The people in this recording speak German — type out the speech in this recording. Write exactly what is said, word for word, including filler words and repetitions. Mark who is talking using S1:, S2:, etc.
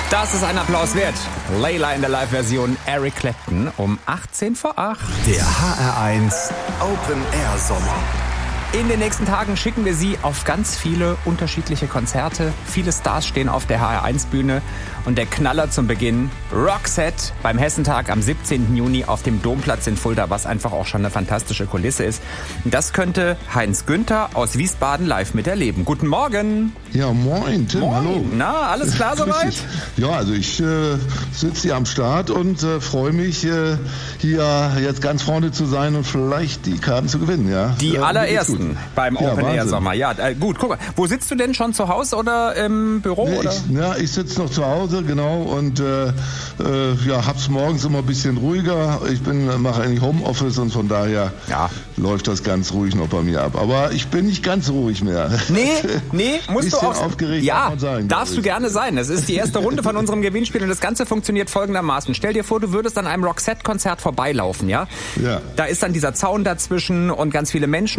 S1: Das ist ein Applaus wert. Layla in der Live-Version Eric Clapton um achtzehn vor acht.
S2: Der H R eins Open Air Sommer.
S1: In den nächsten Tagen schicken wir Sie auf ganz viele unterschiedliche Konzerte. Viele Stars stehen auf der H R eins Bühne. Und der Knaller zum Beginn, Roxette beim Hessentag am siebzehnten Juni auf dem Domplatz in Fulda, was einfach auch schon eine fantastische Kulisse ist. Das könnte Heinz Günther aus Wiesbaden live miterleben. Guten Morgen.
S3: Ja, moin, Tim,
S1: Moin.
S3: hallo.
S1: Na, alles klar soweit?
S3: Ja, also ich äh, sitze hier am Start und äh, freue mich, äh, hier jetzt ganz vorne zu sein und vielleicht die Karten zu gewinnen, ja.
S1: Die
S3: äh,
S1: allerersten beim
S3: ja,
S1: Open Air
S3: Wahnsinn.
S1: Sommer. Ja, äh, gut, guck mal. Wo sitzt du denn schon, zu Hause oder im Büro?
S3: Nee,
S1: oder?
S3: ich, ja, ich sitze noch zu Hause, genau, und äh, äh, ja, hab's morgens immer ein bisschen ruhiger. Ich bin mache eigentlich Homeoffice und von daher
S1: Ja.
S3: läuft das ganz ruhig noch bei mir ab. Aber ich bin nicht ganz ruhig mehr.
S1: Nee, nee, musst du
S3: Bisschen
S1: auch.
S3: aufgeregt
S1: Ja,
S3: darf man sein,
S1: darfst du
S3: glaub ich.
S1: gerne sein. Das ist die erste Runde von unserem Gewinnspiel und das Ganze funktioniert folgendermaßen. Stell dir vor, du würdest an einem Roxette-Konzert vorbeilaufen, ja?
S3: Ja.
S1: Da ist dann dieser Zaun dazwischen und ganz viele Menschen.